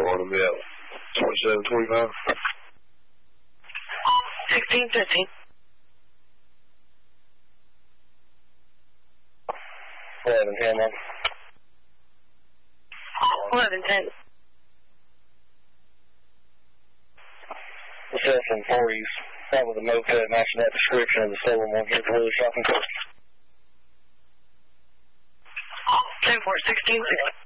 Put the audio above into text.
on them yet. 2725. 1615. 1110, man. 1110. Assessing 40s. That was a moped matching that description of the stolen one here for the shopping cart. 10-4, 16-6.